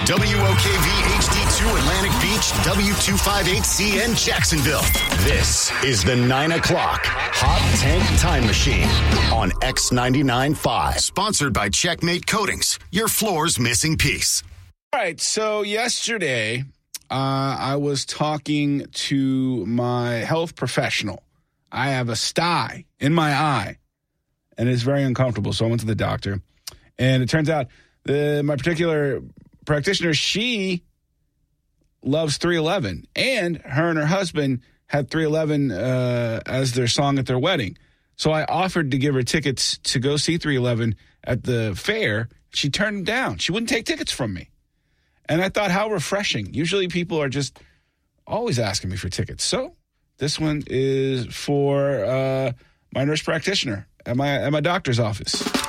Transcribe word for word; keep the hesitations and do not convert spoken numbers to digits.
W O K V H D two Atlantic Beach, W two fifty-eight C N Jacksonville. This is the nine o'clock Hot Tank Time Machine on X ninety-nine point five. Sponsored by Checkmate Coatings, your floor's missing piece. All right, so yesterday uh, I was talking to my health professional. I have a sty in my eye, and it's very uncomfortable, so I went to the doctor. And it turns out the, my particular practitioner, she loves three eleven, and her and her husband had three eleven uh, as their song at their wedding. So I offered to give her tickets to go see three eleven at the fair. She turned them down. She wouldn't take tickets from me. And I thought, how refreshing. Usually people are just always asking me for tickets. So this one is for uh, my nurse practitioner at my at my doctor's office.